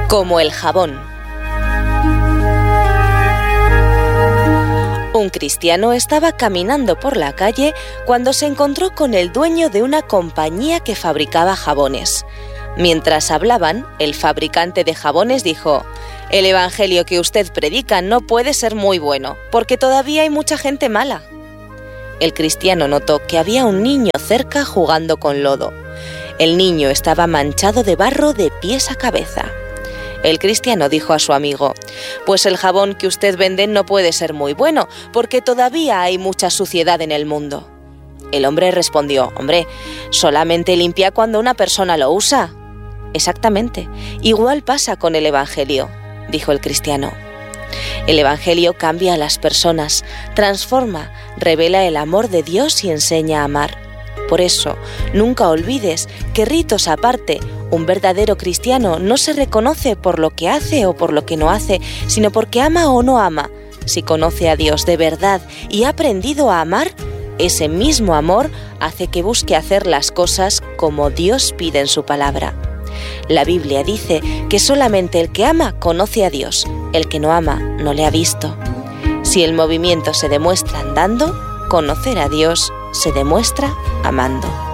Como el jabón. Un cristiano estaba caminando por la calle cuando se encontró con el dueño de una compañía que fabricaba jabones. Mientras hablaban, el fabricante de jabones dijo: «El evangelio que usted predica no puede ser muy bueno, porque todavía hay mucha gente mala». El cristiano notó que había un niño cerca jugando con lodo. El niño estaba manchado de barro de pies a cabeza. El cristiano dijo a su amigo: «Pues el jabón que usted vende no puede ser muy bueno, porque todavía hay mucha suciedad en el mundo». El hombre respondió: «Hombre, solamente limpia cuando una persona lo usa». «Exactamente, igual pasa con el evangelio», dijo el cristiano. El evangelio cambia a las personas, transforma, revela el amor de Dios y enseña a amar. Por eso, nunca olvides que ritos aparte, un verdadero cristiano no se reconoce por lo que hace o por lo que no hace, sino porque ama o no ama. Si conoce a Dios de verdad y ha aprendido a amar, ese mismo amor hace que busque hacer las cosas como Dios pide en su palabra. La Biblia dice que solamente el que ama conoce a Dios, el que no ama no le ha visto. Si el movimiento se demuestra andando, conocer a Dios se demuestra amando.